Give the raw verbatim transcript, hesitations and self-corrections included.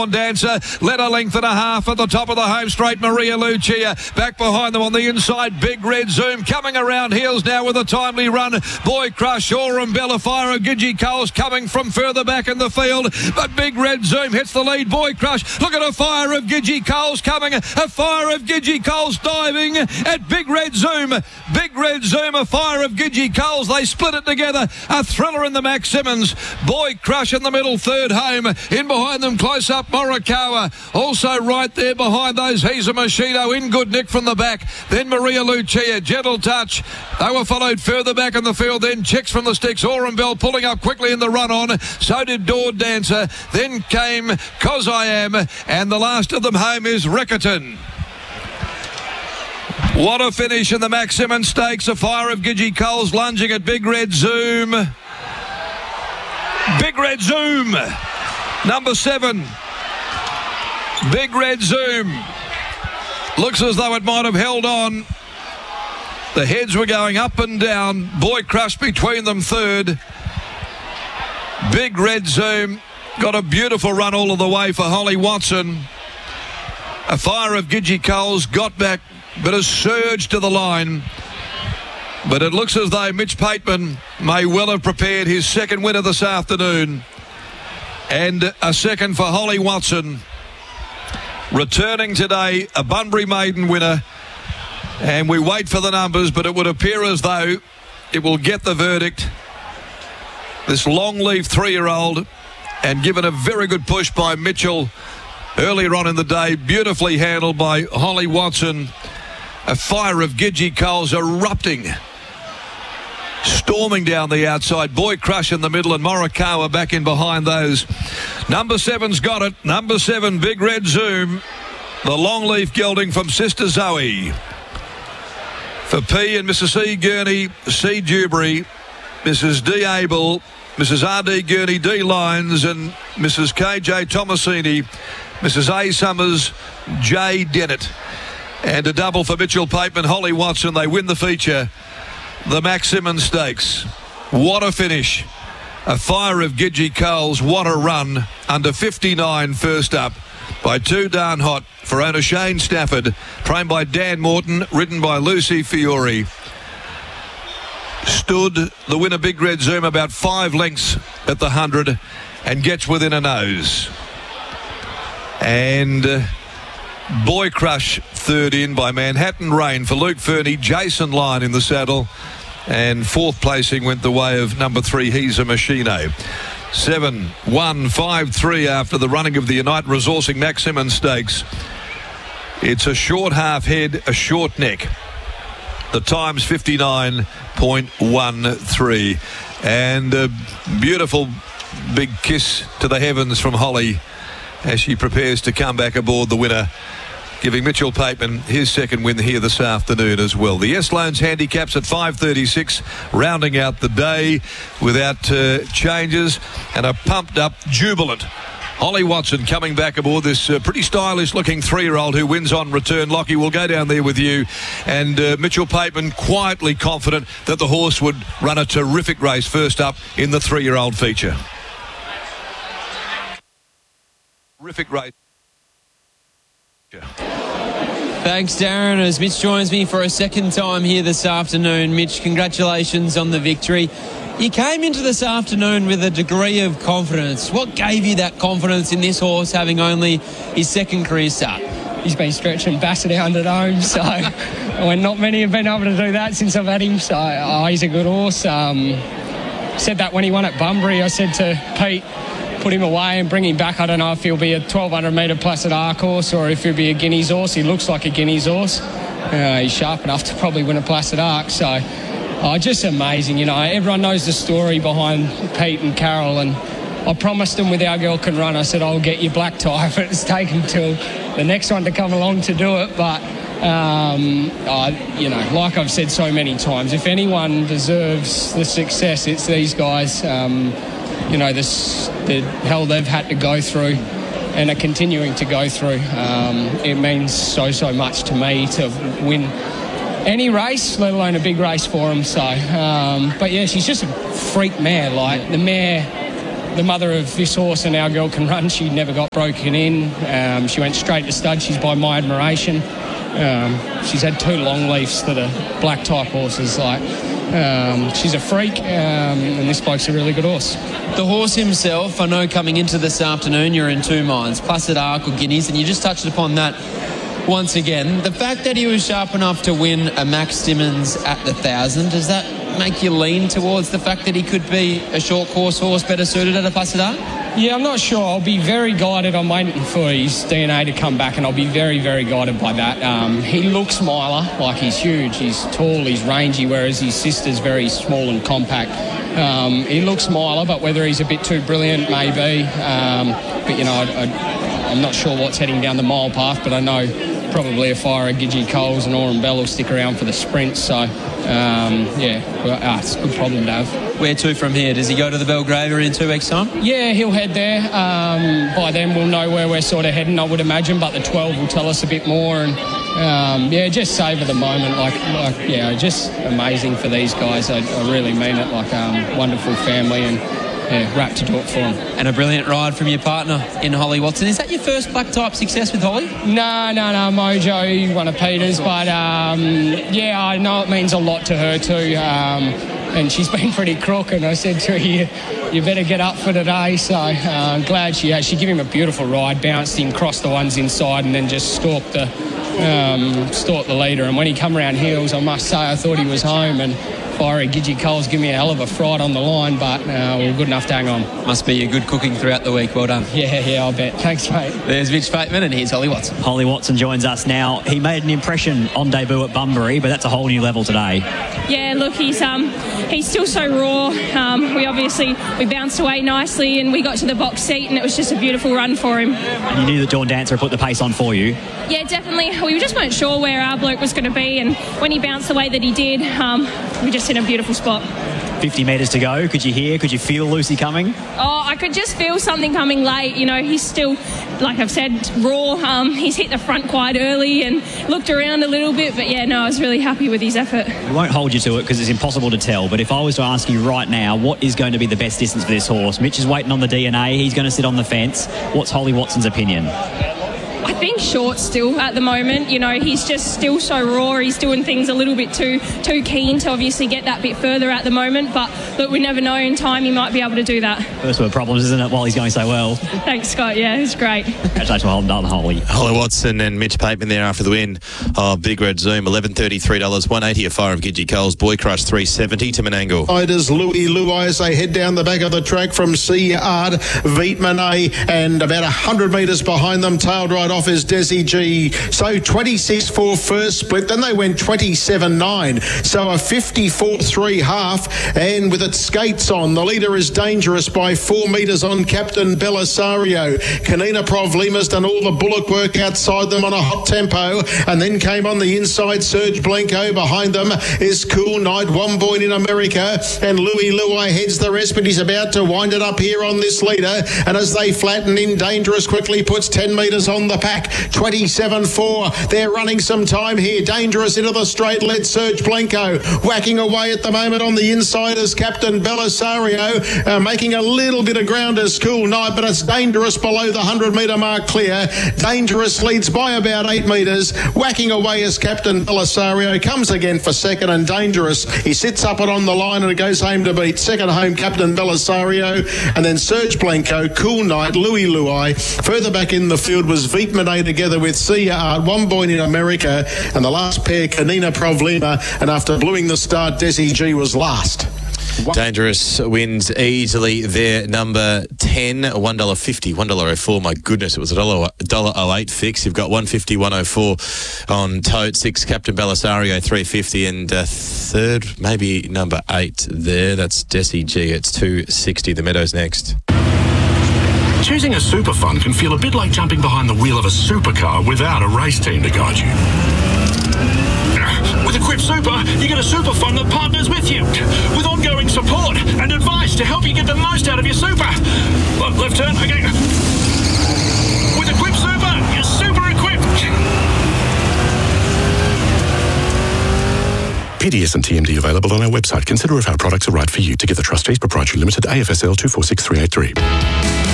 Dancer led a length and a half at the top of the home straight. Maria Lucia back behind them on the inside. Big Red Zoom coming around heels now with a timely run. Boy Crush, Aurum Bella, Fire of Gidgee Coles coming from further back in the field, but Big Red Zoom hits the lead. Boy Crush, look at a Fire of Gidgee Coles coming, a Fire of Gidgee Coles diving at Big Red Zoom. Big Red Zoom, a Fire of Gidgee Coles, they split it together. A thriller in the Max Simmons. Boy Crush in the middle, third home. In behind them, close up, Morikawa. Also right there behind those, Heza Machino. In good nick from the back. Then Maria Lucia, gentle touch. They were followed further back in the field. Then Chicks from the Sticks. Aurum Bell pulling up quickly in the run on. So did Dawn Dancer. Then came Cos I Am. And the last of them home is Rickerton. What a finish in the Max Simmons Stakes. A Fire of Gidgee Coles lunging at Big Red Zoom. Big Red Zoom. Number seven. Big Red Zoom. Looks as though it might have held on. The heads were going up and down. Boy Crush between them third. Big Red Zoom got a beautiful run all of the way for Holly Watson. A Fire of Gidgee Coles got back but has surged to the line. But it looks as though Mitch Pateman may well have prepared his second winner this afternoon. And a second for Holly Watson. Returning today, a Bunbury Maiden winner. And we wait for the numbers, but it would appear as though it will get the verdict. This Longleaf three-year-old, and given a very good push by Mitchell earlier on in the day, beautifully handled by Holly Watson. A Fire of Gidgee Coles erupting, storming down the outside. Boy Crush in the middle and Morikawa back in behind those. Number seven's got it. Number seven, Big Red Zoom. The Longleaf gelding from Sister Zoe. For P and Missus E. Gurney, C. Dewberry, Missus D. Abel, Missus R. D. Gurney, D. Lyons, and Missus K. J. Tomasini, Missus A. Summers, J. Dennett. And a double for Mitchell Pateman, Holly Watson. They win the feature, the Max Simmons Stakes. What a finish. A Fire of Gidgee Coles. What a run. Under fifty-nine first up by Too Darn Hot for owner Shane Stafford. Trained by Dan Morton, ridden by Lucy Fiore. Stood the winner Big Red Zoom about five lengths at the hundred and gets within a nose. And uh, Boy Crush third in by Manhattan Rain for Luke Fernie. Jason Lyon in the saddle. And fourth placing went the way of number three, Heza Machino. Seven, one, five, three after the running of the Unite Resourcing Max Simmons Stakes. It's a short half head, a short neck. The time's fifty-nine point one three. And a beautiful big kiss to the heavens from Holly as she prepares to come back aboard the winner, giving Mitchell Pateman his second win here this afternoon as well. The S-Loans handicaps at five thirty-six, rounding out the day without uh, changes, and a pumped-up, jubilant Holly Watson coming back aboard this uh, pretty stylish-looking three-year-old who wins on return. Lockie, we'll go down there with you. And uh, Mitchell Pateman quietly confident that the horse would run a terrific race first up in the three-year-old feature. Terrific race. Thanks, Darren, as Mitch joins me for a second time here this afternoon. Mitch, congratulations on the victory. You came into this afternoon with a degree of confidence. What gave you that confidence in this horse having only his second career start? He's been stretching Bassett out at home, so when not many have been able to do that since I've had him. So oh, he's a good horse. Um, said that when he won at Bunbury. I said to Pete, put him away and bring him back. I don't know if he'll be a twelve hundred metre Placid Arc horse or if he'll be a Guineas horse. He looks like a Guineas horse. Uh, he's sharp enough to probably win a Placid Arc. So, oh, just amazing. You know, everyone knows the story behind Pete and Carol, and I promised them with Our Girl Can Run, I said, I'll get you black tie, but it's taken till the next one to come along to do it. But, um, I, you know, like I've said so many times, if anyone deserves the success, it's these guys. Um, you know, this, the hell they've had to go through and are continuing to go through. Um, it means so, so much to me to win any race, let alone a big race for them. So, um, but yeah, she's just a freak mare. Like, the mare the mother of this horse and Our Girl Can Run, she never got broken in. Um, she went straight to stud. She's by my admiration. Um, she's had two long leafs that are black type horses. Like, um, she's a freak, um, and this bloke's a really good horse. The horse himself, I know coming into this afternoon you're in two minds, Placid Arc or Guineas, and you just touched upon that once again. The fact that he was sharp enough to win a Max Simmons at the thousand, does that make you lean towards the fact that he could be a short course horse better suited at a Placid Arc? Yeah, I'm not sure. I'll be very guided. I'm waiting for his D N A to come back, and I'll be very, very guided by that. Um, he looks miler, like he's huge, he's tall, he's rangy, whereas his sister's very small and compact. Um, he looks miler, but whether he's a bit too brilliant, maybe. Um, but, you know, I, I, I'm not sure what's heading down the mile path, but I know probably a fire of Gidgee Coles and Oren Bell will stick around for the sprint. So, um, yeah, well, ah, it's a good problem to have. Where to from here? Does he go to the Belgravia in two weeks' time? Yeah, he'll head there. Um, by then we'll know where we're sort of heading, I would imagine, but the twelve will tell us a bit more. And, um, yeah, just savour the moment. Like, like, yeah, just amazing for these guys. I, I really mean it. Like, um, wonderful family and, yeah, rapt to do it for them. And a brilliant ride from your partner in Holly Watson. Is that your first black type success with Holly? No, no, no. Mojo, one of Peter's. But, um, yeah, I know it means a lot to her too. Um, and she's been pretty crook, and I said to her, you, you better get up for today. So uh, I'm glad she has. She gave him a beautiful ride, bounced in, crossed the ones inside, and then just stalked the, um, stalked the leader. And when he come around heels, I must say, I thought he was home. And Fiery Gidgee Coles give me a hell of a fright on the line, but uh, we're good enough to hang on. Must be a good cooking throughout the week. Well done. Yeah, yeah, I'll bet. Thanks, mate. There's Mitch Bateman, and here's Holly Watson. Holly Watson joins us now. He made an impression on debut at Bunbury, but that's a whole new level today. Yeah, look, he's um he's still so raw. Um, we obviously we bounced away nicely, and we got to the box seat, and it was just a beautiful run for him. And you knew that Dawn Dancer put the pace on for you. Yeah, definitely. We just weren't sure where our bloke was going to be, and when he bounced the way that he did, um, we just in a beautiful spot. fifty metres to go. Could you hear, could you feel Lucy coming? Oh, I could just feel something coming late. You know, he's still, like I've said, raw. Um, he's hit the front quite early and looked around a little bit. But, yeah, no, I was really happy with his effort. We won't hold you to it because it's impossible to tell. But if I was to ask you right now, what is going to be the best distance for this horse? Mitch is waiting on the D N A. He's going to sit on the fence. What's Holly Watson's opinion? I think short still at the moment. You know, he's just still so raw. He's doing things a little bit too too keen to obviously get that bit further at the moment. But look, we never know. In time, he might be able to do that. First world problems, isn't it, while he's going so well? Thanks, Scott. Yeah, it's great. Congratulations, well done, Holly. Holly Watson and Mitch Pateman there after the win of Big Red Zoom. eleven thirty-three dollars, one eighty a Fire of Gidgee Coles. Boy Crush three seventy to Menangle. Riders Louis Luai as they head down the back of the track from Sea Ard, Vietmanet, and about one hundred metres behind them, tailed right off is Desi G. So twenty-six four first split, then they went twenty-seven nine. So a fifty-four three half, and with its skates on, the leader is Dangerous by four metres on Captain Belisario. Kanina Provlima's done all the bullock work outside them on a hot tempo, and then came on the inside Serge Blanco. Behind them is Cool Night, One Boy in America, and Louis Luai heads the rest, but he's about to wind it up here on this leader, and as they flatten in, Dangerous quickly puts ten metres on the pack. twenty-seven four, they're running some time here. Dangerous into the straight, led Serge Blanco, whacking away at the moment on the inside as Captain Belisario, uh, making a little bit of ground as Cool Night, but it's Dangerous below the one hundred metre mark clear. Dangerous leads by about eight metres, whacking away as Captain Belisario comes again for second, and Dangerous, he sits up and on the line and it goes home to beat second home Captain Belisario, and then Serge Blanco, Cool Night, Louis Luai. Further back in the field was Vietmanet together with Sia Art, One Boy in America, and the last pair Kanina Provlima, and after bluing the start, Desi G was last. Dangerous wins easily there, number ten, one dollar fifty, one dollar oh four. My goodness, it was a one dollar oh eight fix. You've got one fifty, one oh four on Tote, six Captain Belisario, three fifty, and uh, third, maybe number eight there. That's Desi G. It's two sixty. The Meadows next. Choosing a super fund can feel a bit like jumping behind the wheel of a supercar without a race team to guide you. With Equip Super, you get a super fund that partners with you, with ongoing support and advice to help you get the most out of your super. Look, left turn, okay. With Equip Super, you're super equipped. D S and T M D available on our website. Consider if our products are right for you. Together Trustees Proprietary Limited, A F S L two four six three eight three.